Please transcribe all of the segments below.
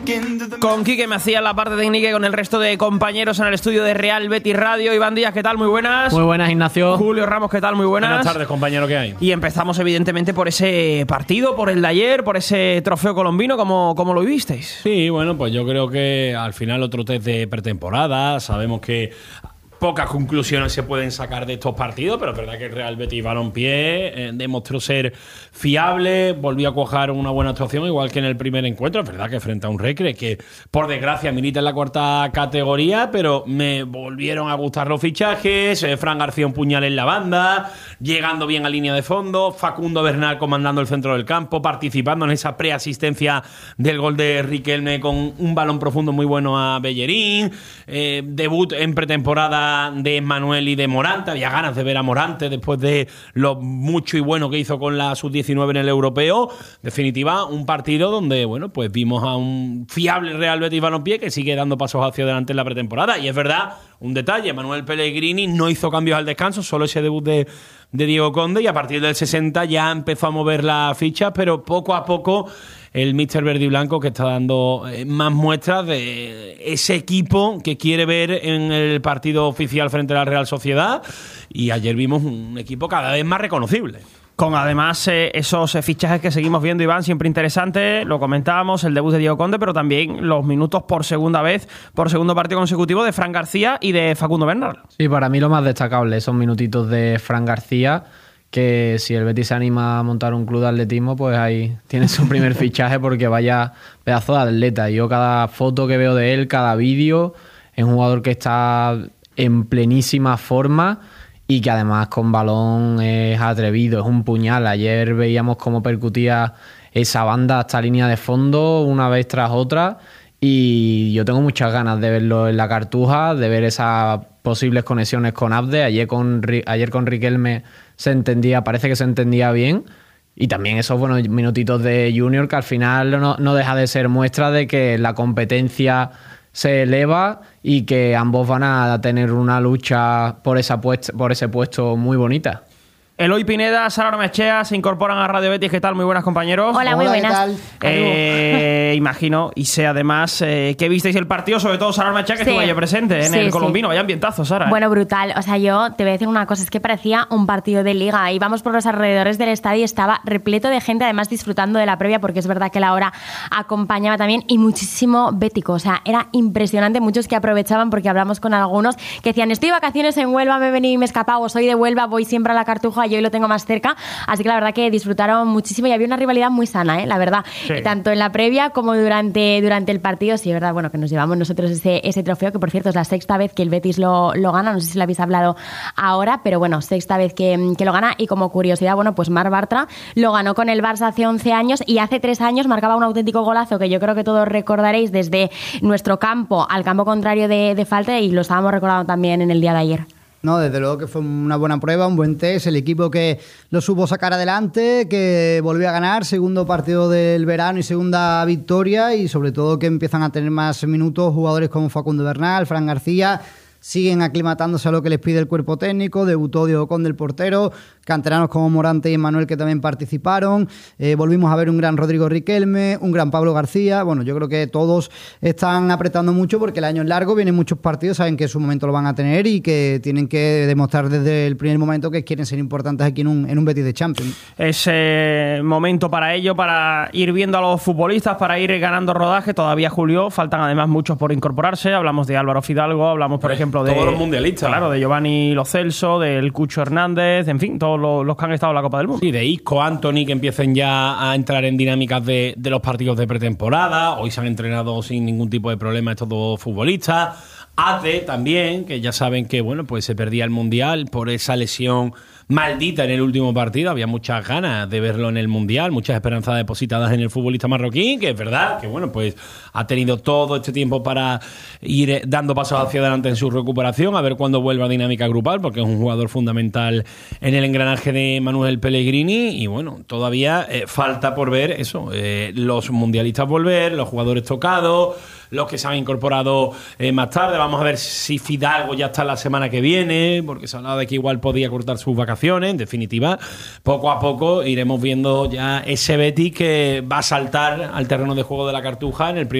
Con Quique me hacía la parte técnica y con el resto de compañeros en el estudio de Real Betis Radio. Iván Díaz, ¿qué tal? Muy buenas. Muy buenas, Ignacio. Julio Ramos, ¿qué tal? Muy buenas. Buenas tardes, compañero, ¿qué hay? Y empezamos evidentemente por ese partido, por el de ayer, por ese trofeo colombino. ¿Cómo lo vivisteis? Sí, bueno, pues yo creo que al final otro test de pretemporada. Sabemos que pocas conclusiones se pueden sacar de estos partidos, pero es verdad que el Real Betis Balompié demostró ser fiable, volvió a cuajar una buena actuación, igual que en el primer encuentro. Es verdad que frente a un Recre que, por desgracia, milita en la cuarta categoría, pero me volvieron a gustar los fichajes. Fran García un puñal en la banda, llegando bien a línea de fondo, Facundo Bernal comandando el centro del campo, participando en esa preasistencia del gol de Riquelme con un balón profundo muy bueno a Bellerín. Debut en pretemporada de Manuel y de Morante. Había ganas de ver a Morante después de lo mucho y bueno que hizo con la sub-19 en el europeo. Definitiva, un partido donde, bueno, pues vimos a un fiable Real Betis Balompié que sigue dando pasos hacia adelante en la pretemporada. Y es verdad, un detalle, Manuel Pellegrini no hizo cambios al descanso, solo ese debut de Diego Conde, y a partir del 60 ya empezó a mover las fichas, pero poco a poco el míster verde y blanco que está dando más muestras de ese equipo que quiere ver en el partido oficial frente a la Real Sociedad, y ayer vimos un equipo cada vez más reconocible. Con además esos fichajes que seguimos viendo, Iván, siempre interesantes. Lo comentábamos, el debut de Diego Conde, pero también los minutos por segunda vez, por segundo partido consecutivo de Fran García y de Facundo Bernal. Sí, para mí lo más destacable, esos minutitos de Fran García, que si el Betis se anima a montar un club de atletismo, pues ahí tiene su primer fichaje, porque vaya pedazo de atleta. Yo cada foto que veo de él, cada vídeo, es un jugador que está en plenísima forma y que además con balón es atrevido, es un puñal. Ayer veíamos cómo percutía esa banda hasta línea de fondo una vez tras otra, y yo tengo muchas ganas de verlo en la Cartuja, de ver esas posibles conexiones con Abde. Ayer con Riquelme se entendía, parece que se entendía bien, y también esos buenos minutitos de Junior, que al final no deja de ser muestra de que la competencia se eleva y que ambos van a tener una lucha por ese puesto muy bonita. Eloy Pineda, Sara Ormechea se incorporan a Radio Betis. ¿Qué tal? Muy buenas, compañeros. Hola, muy buenas. Imagino, y sé además que visteis el partido, sobre todo Sara Ormechea, que estuvo ayer presente en el colombino. Vaya ambientazo, Sara. Bueno, brutal. O sea, yo te voy a decir una cosa, es que parecía un partido de liga. Íbamos por los alrededores del estadio y estaba repleto de gente, además disfrutando de la previa, porque es verdad que la hora acompañaba también, y muchísimo bético. O sea, era impresionante. Muchos que aprovechaban, porque hablamos con algunos que decían: estoy de vacaciones en Huelva, me he venido y me he escapado, o soy de Huelva, voy siempre a la Cartuja y hoy lo tengo más cerca. Así que la verdad que disfrutaron muchísimo y había una rivalidad muy sana, la verdad. Sí. Tanto en la previa como durante el partido. Sí, es verdad, bueno, que nos llevamos nosotros ese trofeo, que por cierto es la sexta vez que el Betis lo gana. No sé si lo habéis hablado ahora, pero bueno, sexta vez que lo gana. Y como curiosidad, bueno, pues Marc Bartra lo ganó con el Barça hace 11 años y hace 3 años marcaba un auténtico golazo que yo creo que todos recordaréis desde nuestro campo al campo contrario de falta, y lo estábamos recordando también en el día de ayer. No, desde luego que fue una buena prueba, un buen test, el equipo que lo supo sacar adelante, que volvió a ganar, segundo partido del verano y segunda victoria, y sobre todo que empiezan a tener más minutos jugadores como Facundo Bernal, Fran García. Siguen aclimatándose a lo que les pide el cuerpo técnico. Debutó Diego Conde, el portero, canteranos como Morante y Manuel que también participaron. Volvimos a ver un gran Rodrigo Riquelme, un gran Pablo García. Bueno, yo creo que todos están apretando mucho porque el año es largo, vienen muchos partidos, saben que en su momento lo van a tener y que tienen que demostrar desde el primer momento que quieren ser importantes aquí en un Betis de Champions. Es momento para ello, para ir viendo a los futbolistas, para ir ganando rodaje. Todavía, Julio, faltan además muchos por incorporarse. Hablamos de Álvaro Fidalgo, hablamos, por ejemplo, de todos los mundialistas. Claro, de Giovanni Lo Celso, del Cucho Hernández, en fin, todos los que han estado en la Copa del Mundo. Sí, de Isco, Anthony, que empiecen ya a entrar en dinámicas de los partidos de pretemporada. Hoy se han entrenado sin ningún tipo de problema estos dos futbolistas. Ate también, que ya saben que bueno, pues se perdía el Mundial por esa lesión maldita en el último partido. Había muchas ganas de verlo en el Mundial, muchas esperanzas depositadas en el futbolista marroquí, que es verdad que bueno, pues ha tenido todo este tiempo para ir dando pasos hacia adelante en su recuperación, a ver cuándo vuelva a dinámica grupal, porque es un jugador fundamental en el engranaje de Manuel Pellegrini. Y bueno, todavía falta por ver eso, los mundialistas volver, los jugadores tocados, los que se han incorporado más tarde. Vamos a ver si Fidalgo ya está la semana que viene, porque se hablaba de que igual podía cortar sus vacaciones. En definitiva, poco a poco iremos viendo ya ese Betis que va a saltar al terreno de juego de la Cartuja en el primer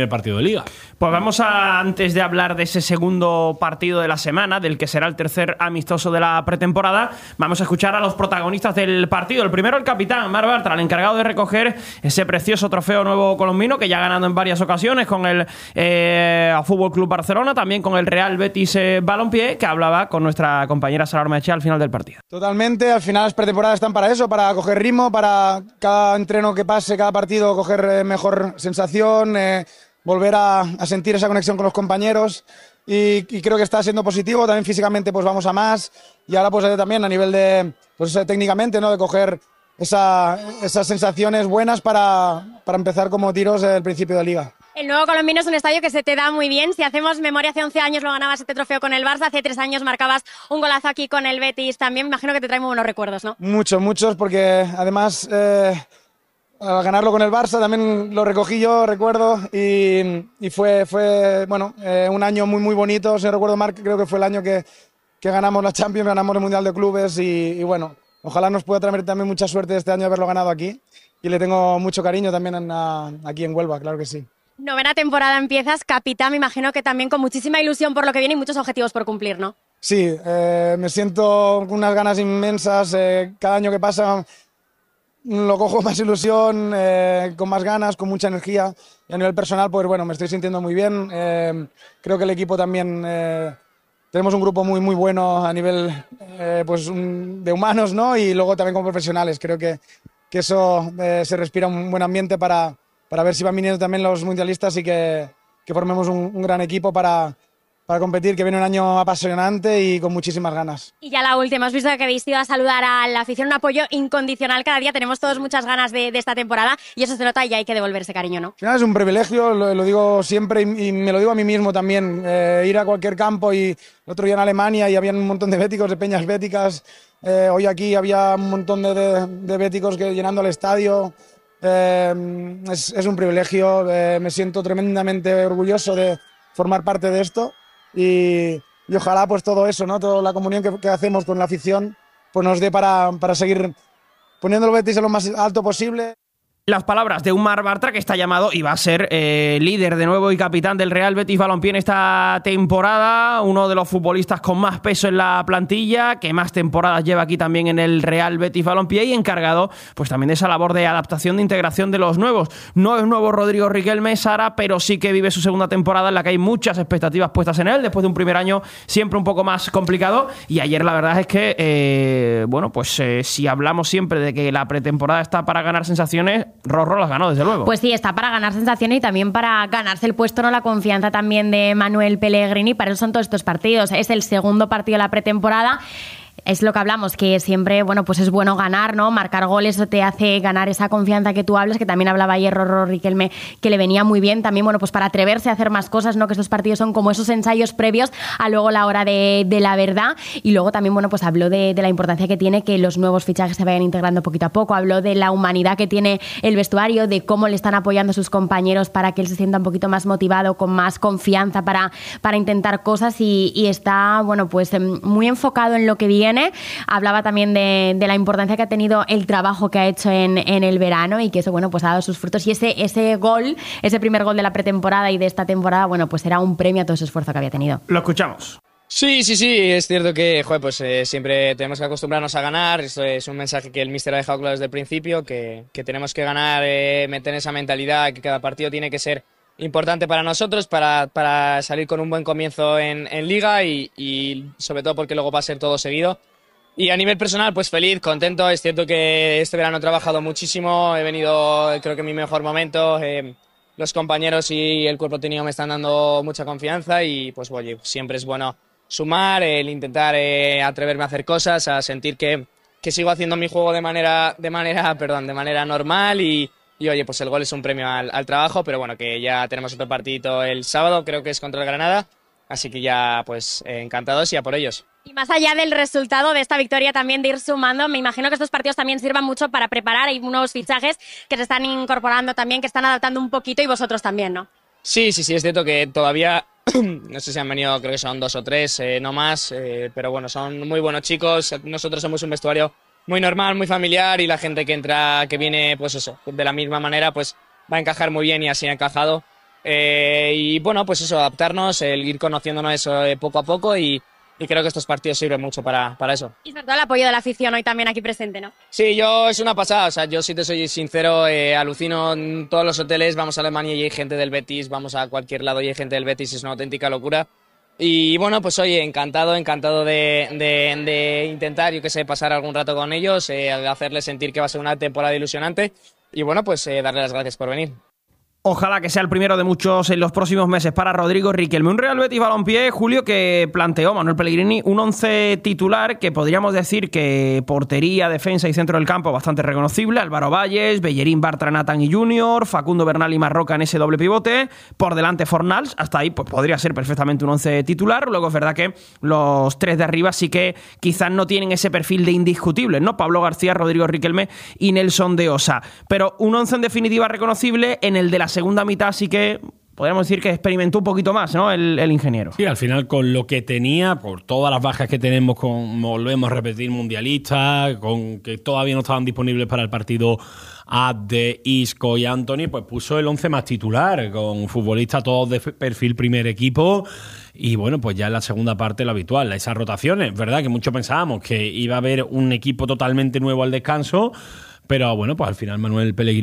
primer partido de Liga. Pues vamos a, antes de hablar de ese segundo partido de la semana, del que será el tercer amistoso de la pretemporada, vamos a escuchar a los protagonistas del partido. El primero, el capitán, Marc Bartra, el encargado de recoger ese precioso trofeo nuevo colombino que ya ha ganado en varias ocasiones con el Fútbol Club Barcelona, también con el Real Betis Balompié, que hablaba con nuestra compañera Sara Ormechea al final del partido. Totalmente, al final las pretemporadas están para eso, para coger ritmo, para cada entreno que pase, cada partido coger mejor sensación, volver a sentir esa conexión con los compañeros y creo que está siendo positivo. También físicamente pues vamos a más y ahora pues también a nivel de pues técnicamente, ¿no?, de coger esas sensaciones buenas para empezar como tiros del principio de Liga. El nuevo colombino es un estadio que se te da muy bien. Si hacemos memoria, hace 11 años lo ganabas este trofeo con el Barça, hace 3 años marcabas un golazo aquí con el Betis también. Me imagino que te trae muy buenos recuerdos, ¿no? Muchos, porque además al ganarlo con el Barça también lo recogí yo, recuerdo, y fue bueno, un año muy bonito. Si no recuerdo mal, creo que fue el año que ganamos la Champions, ganamos el Mundial de Clubes y bueno, ojalá nos pueda traer también mucha suerte este año haberlo ganado aquí y le tengo mucho cariño también aquí en Huelva, claro que sí. Novena temporada empiezas, capitán, me imagino que también con muchísima ilusión por lo que viene y muchos objetivos por cumplir, ¿no? Sí, me siento con unas ganas inmensas, cada año que pasa lo cojo más ilusión, con más ganas, con mucha energía y a nivel personal pues bueno, me estoy sintiendo muy bien, creo que el equipo también, tenemos un grupo muy bueno a nivel pues de humanos, ¿no?, y luego también como profesionales, creo que eso se respira un buen ambiente para ver si van viniendo también los mundialistas y que formemos un gran equipo para competir, que viene un año apasionante y con muchísimas ganas. Y ya la última, has visto que habéis ido a saludar a la afición, un apoyo incondicional cada día, tenemos todos muchas ganas de esta temporada y eso se nota y hay que devolver ese cariño, ¿no? Al final es un privilegio, lo digo siempre y me lo digo a mí mismo también, ir a cualquier campo y el otro día en Alemania y había un montón de béticos, de peñas béticas, hoy aquí había un montón de béticos llenando el estadio. Es un privilegio, me siento tremendamente orgulloso de formar parte de esto y ojalá pues todo eso, ¿no?, toda la comunión que hacemos con la afición pues nos dé para seguir poniendo el Betis en lo más alto posible. Las palabras de un Marc Bartra que está llamado y va a ser líder de nuevo y capitán del Real Betis Balompié en esta temporada, uno de los futbolistas con más peso en la plantilla, que más temporadas lleva aquí también en el Real Betis Balompié y encargado pues también de esa labor de adaptación, de integración de los nuevos. No es nuevo Rodrigo Riquelme, Sara, pero sí que vive su segunda temporada en la que hay muchas expectativas puestas en él, después de un primer año siempre un poco más complicado y ayer la verdad es que bueno, pues si hablamos siempre de que la pretemporada está para ganar sensaciones, Rorro las ganó, desde luego. Pues sí, está para ganar sensaciones y también para ganarse el puesto, no, la confianza también de Manuel Pellegrini. Para eso son todos estos partidos. Es el segundo partido de la pretemporada. Es lo que hablamos, que siempre, bueno, pues es bueno ganar, ¿no? Marcar goles, eso te hace ganar esa confianza que tú hablas, que también hablaba ayer Rorro Riquelme, que le venía muy bien también, bueno, pues para atreverse a hacer más cosas, ¿no? Que estos partidos son como esos ensayos previos a luego la hora de la verdad. Y luego también, bueno, pues habló de la importancia que tiene que los nuevos fichajes se vayan integrando poquito a poco. Habló de la humanidad que tiene el vestuario, de cómo le están apoyando sus compañeros para que él se sienta un poquito más motivado, con más confianza para intentar cosas y está, bueno, pues muy enfocado en lo que viene. Hablaba también de la importancia que ha tenido el trabajo que ha hecho en el verano y que eso, bueno, pues ha dado sus frutos y ese gol, ese primer gol de la pretemporada y de esta temporada, bueno, pues era un premio a todo ese esfuerzo que había tenido. Lo escuchamos. Sí, es cierto que, joder, pues siempre tenemos que acostumbrarnos a ganar. Esto es un mensaje que el míster ha dejado claro desde el principio, que tenemos que ganar, meter esa mentalidad, que cada partido tiene que ser importante para nosotros, para salir con un buen comienzo en Liga y sobre todo porque luego va a ser todo seguido. Y a nivel personal, pues feliz, contento. Es cierto que este verano he trabajado muchísimo, he venido, creo que en mi mejor momento. Los compañeros y el cuerpo técnico me están dando mucha confianza y pues oye, siempre es bueno sumar, el intentar atreverme a hacer cosas, a sentir que sigo haciendo mi juego de manera normal y oye, pues el gol es un premio al trabajo, pero bueno, que ya tenemos otro partidito el sábado, creo que es contra el Granada, así que ya pues encantados y a por ellos. Y más allá del resultado de esta victoria, también de ir sumando, me imagino que estos partidos también sirvan mucho para preparar. Hay unos fichajes que se están incorporando también, que están adaptando un poquito y vosotros también, ¿no? Sí, es cierto que todavía, no sé si han venido, creo que son 2 o 3, no más, pero bueno, son muy buenos chicos. Nosotros somos un vestuario muy normal, muy familiar y la gente que entra, que viene, pues eso, de la misma manera, pues va a encajar muy bien y así ha encajado. Y bueno, pues eso, adaptarnos, el ir conociéndonos eso poco a poco y creo que estos partidos sirven mucho para eso. Y sobre todo el apoyo de la afición hoy también aquí presente, ¿no? Sí, es una pasada, o sea, yo si te soy sincero, alucino en todos los hoteles, vamos a Alemania y hay gente del Betis, vamos a cualquier lado y hay gente del Betis, es una auténtica locura. Y bueno, pues oye, encantado de intentar, yo que sé, pasar algún rato con ellos, hacerles sentir que va a ser una temporada ilusionante y bueno, pues darle las gracias por venir. Ojalá que sea el primero de muchos en los próximos meses para Rodrigo Riquelme. Un Real Betis Balompié, Julio, que planteó Manuel Pellegrini un 11 titular que podríamos decir que portería, defensa y centro del campo bastante reconocible. Álvaro Valles, Bellerín, Bartra, Nathan y Junior, Facundo Bernal y Marroca en ese doble pivote. Por delante Fornals, hasta ahí pues podría ser perfectamente un 11 titular. Luego es verdad que los tres de arriba sí que quizás no tienen ese perfil de indiscutibles, ¿no? Pablo García, Rodrigo Riquelme y Nelson de Osa. Pero un 11 en definitiva reconocible. En el de la segunda mitad sí que podríamos decir que experimentó un poquito más, ¿no? El ingeniero. Sí, al final con lo que tenía, por todas las bajas que tenemos, volvemos a repetir, mundialistas, con que todavía no estaban disponibles para el partido Abde, Isco y Anthony, pues puso el 11 más titular, con futbolistas todos de perfil primer equipo. Y bueno, pues ya en la segunda parte lo habitual, esas rotaciones, ¿verdad? Que muchos pensábamos que iba a haber un equipo totalmente nuevo al descanso, pero bueno, pues al final Manuel Pellegrini